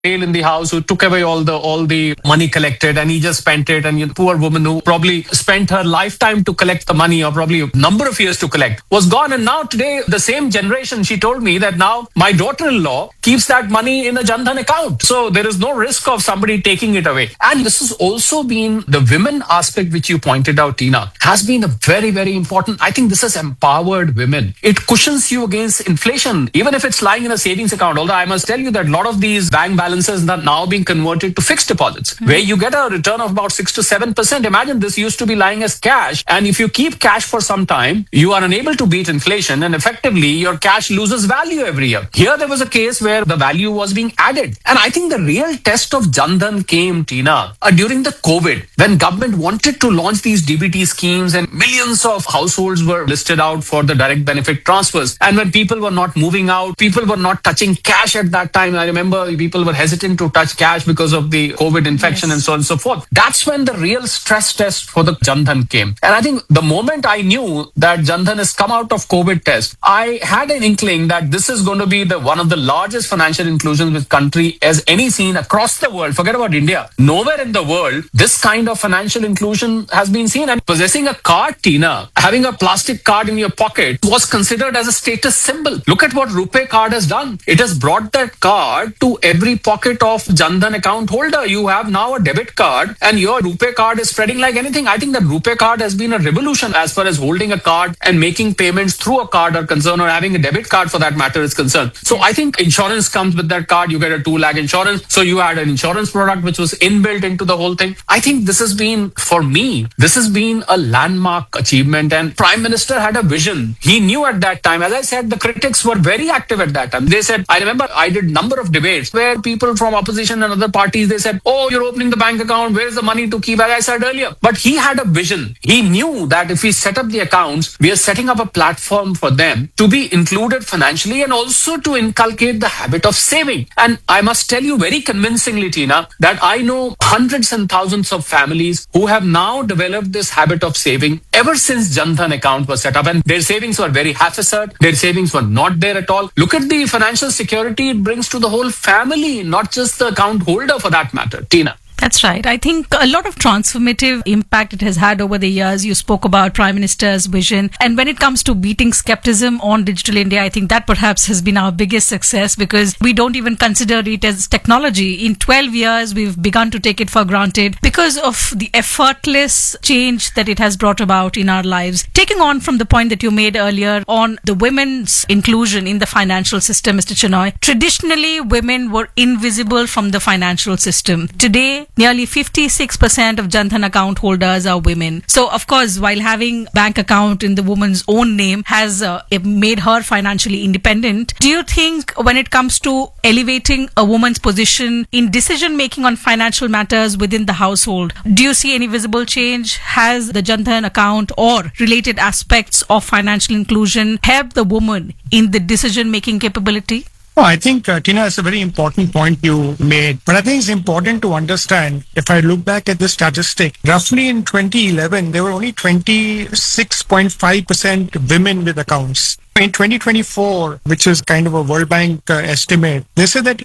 male in the house who took away all the money collected, and he just spent it. And the poor woman who probably spent her lifetime to collect the money, or probably a number of years to collect, was gone. And now today, the same generation, she told me that now my daughter-in-law keeps that money in a Jan Dhan account. So there is no risk of somebody taking it away. And this has also been the women aspect, which you pointed out, Tina, has been a very, very important. I think this has empowered women. It cushions you against inflation, even if it's lying in a savings account. Although I must tell you that a lot of these bank balances are now being converted to fixed deposits, where you get a return of about 6 to 7%. Imagine this used to be lying as cash. And if you keep cash for some time, you are unable to beat inflation, and effectively your cash loses value every year. Here there was a case where the value was being added. And I think the real test of Jan Dhan came, Tina, during the COVID, when government wanted to launch these DBT schemes and millions of households were listed out for the direct benefit transfers. And when people were not moving out, people were not touching cash at that time. I remember people were hesitant to touch cash because of the COVID infection and so on and so forth. That's when the real stress test for the Jan Dhan came. And I think the moment I knew that Jan Dhan has come out of COVID test, I had an inkling that this is going to be one of the largest financial inclusions this country has any seen across the world. Forget about India. Nowhere in the world this kind of financial inclusion has been seen. And possessing a card, Tina, having a plastic card in your pocket was considered as a status symbol. Look at what RuPay card has done. It has brought that card to every pocket of Jan Dhan account holder. You have now a debit card and your RuPay card is spreading like anything. I think that RuPay card has been a revolution as far as holding a card and making payments through a card are concerned, or having a debit card for that matter is concerned. So I think insurance comes with that card. You get a 2 lakh insurance. So you had an insurance product which was inbuilt into the whole thing. I think this has been, for me, this has been a landmark achievement. And Prime Minister had a vision. He knew at that time, as I said, the critics were very active at that time. They said, I remember I did number of debates where people from opposition and other parties, they said, oh, you're opening the bank account. Where is the money to keep? As I said earlier. But he had a vision. He knew that if we set up the accounts, we are setting up a platform for them to be included financially and also to inculcate the habit of saving. And I must tell you very convincingly, Tina, that I know hundreds and thousands of families who have now developed this habit of saving ever since Jan Dhan account was set up. And their savings were very haphazard. Their savings were not there at all. Look at the financial security it brings to the whole family, not just the account holder for that matter, Tina. That's right. I think a lot of transformative impact it has had over the years. You spoke about Prime Minister's vision. And when it comes to beating skepticism on Digital India, I think that perhaps has been our biggest success, because we don't even consider it as technology. In 12 years, we've begun to take it for granted because of the effortless change that it has brought about in our lives. Taking on from the point that you made earlier on the women's inclusion in the financial system, Mr. Chenoy, traditionally women were invisible from the financial system. Today, nearly 56% of Jan Dhan account holders are women. So, of course, while having bank account in the woman's own name has made her financially independent, do you think when it comes to elevating a woman's position in decision making on financial matters within the household, do you see any visible change? Has the Jan Dhan account or related aspects of financial inclusion helped the woman in the decision making capability? Oh, I think, Tina, it's a very important point you made. But I think it's important to understand, if I look back at the statistic, roughly in 2011, there were only 26.5% women with accounts. In 2024, which is kind of a World Bank estimate, they said that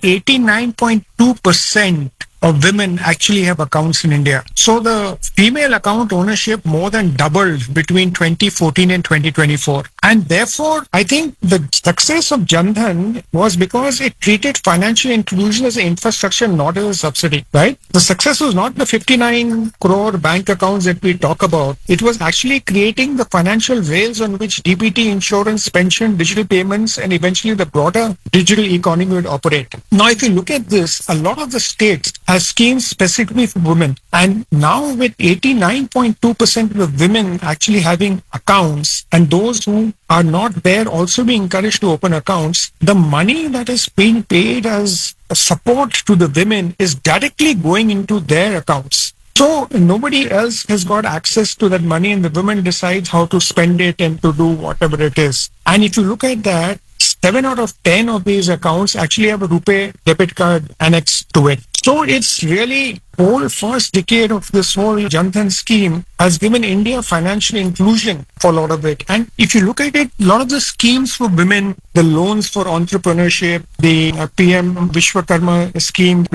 89.2% of women actually have accounts in India. So the female account ownership more than doubled between 2014 and 2024. And therefore, I think the success of Jan Dhan was because it treated financial inclusion as an infrastructure, not as a subsidy, right? The success was not the 59 crore bank accounts that we talk about. It was actually creating the financial rails on which DBT, insurance, pension, digital payments, and eventually the broader digital economy would operate. Now, if you look at this, a lot of the states have schemes specifically for women. And now with 89.2% of the women actually having accounts, and those who are not there also being encouraged to open accounts, the money that is being paid as support to the women is directly going into their accounts. So nobody else has got access to that money, and the women decides how to spend it and to do whatever it is. And if you look at that, 7 out of 10 of these accounts actually have a RuPay debit card annexed to it. So it's really whole first decade of this whole Jan Dhan scheme has given India financial inclusion for a lot of it. And if you look at it, a lot of the schemes for women, the loans for entrepreneurship, the PM Vishwakarma scheme,